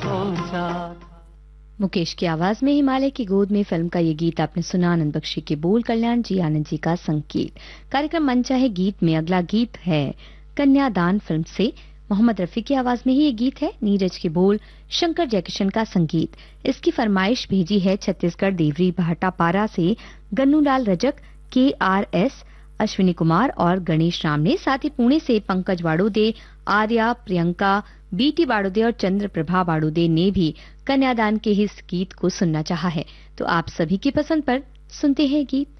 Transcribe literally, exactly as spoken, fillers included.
सोचा। मुकेश की आवाज में हिमालय की गोद में फिल्म का ये गीत आपने सुना। आनंद बख्शी के बोल, कल्याण जी आनंद जी का संगीत। कार्यक्रम मन चाहे गीत में अगला गीत है कन्यादान फिल्म से। मोहम्मद रफी की आवाज में ही ये गीत है, नीरज के बोल, शंकर जयकिशन का संगीत। इसकी फरमाइश भेजी है छत्तीसगढ़ देवरी भाटापारा से गन्नूलाल रजक, के आर एस, अश्विनी कुमार और गणेश राम ने। साथ ही पुणे से पंकज बाड़ोदे, आर्या, प्रियंका, बीटी बाड़ोदे और चंद्र प्रभा बाड़ोदे ने भी कन्यादान के इस गीत को सुनना चाहा है। तो आप सभी की पसंद पर सुनते हैं गीत।